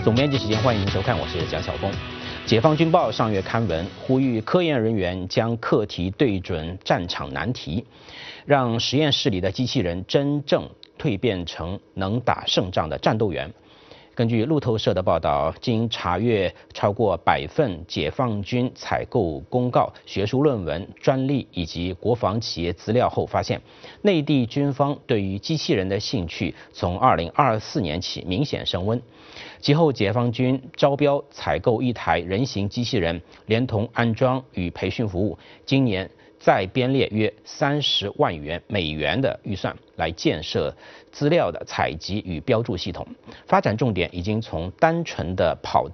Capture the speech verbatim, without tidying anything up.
总编辑时间，欢迎您收看，我是蒋晓峰。解放军报上月刊文呼吁科研人员将课题对准战场难题，让实验室里的机器人真正蜕变成能打胜仗的战斗员。根据路透社的报道，经查阅超过百份解放军采购公告、学术论文、专利以及国防企业资料后，发现内地军方对于机器人的兴趣从二零二四年起明显升温。其后，解放军招标采购一台人形机器人，连同安装与培训服务，今年再编列约三十万元美元的预算来建设资料的采集与标注系统，发展重点已经从单纯的跑